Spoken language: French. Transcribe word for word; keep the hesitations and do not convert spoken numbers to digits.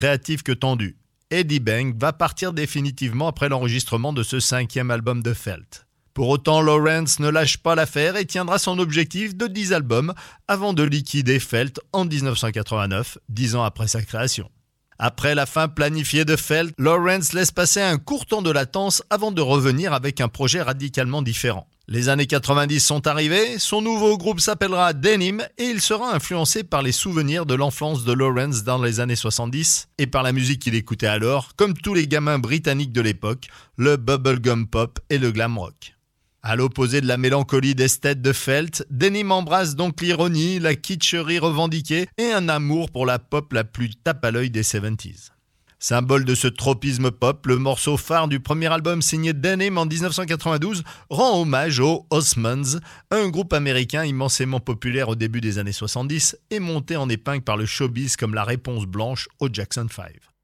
créatif que tendu. Eddie Bang va partir définitivement après l'enregistrement de ce cinquième album de Felt. Pour autant, Lawrence ne lâche pas l'affaire et tiendra son objectif de dix albums avant de liquider Felt en dix-neuf cent quatre-vingt-neuf, dix ans après sa création. Après la fin planifiée de Felt, Lawrence laisse passer un court temps de latence avant de revenir avec un projet radicalement différent. Les années quatre-vingt-dix sont arrivées, son nouveau groupe s'appellera Denim et il sera influencé par les souvenirs de l'enfance de Lawrence dans les années soixante-dix et par la musique qu'il écoutait alors, comme tous les gamins britanniques de l'époque, le bubblegum pop et le glam rock. À l'opposé de la mélancolie d'esthète de Felt, Denim embrasse donc l'ironie, la kitscherie revendiquée et un amour pour la pop la plus tape à l'œil des soixante-dix. Symbole de ce tropisme pop, le morceau phare du premier album signé Denim en dix-neuf cent quatre-vingt-douze rend hommage aux Osmonds, un groupe américain immensément populaire au début des années soixante-dix et monté en épingle par le showbiz comme la réponse blanche aux Jackson five.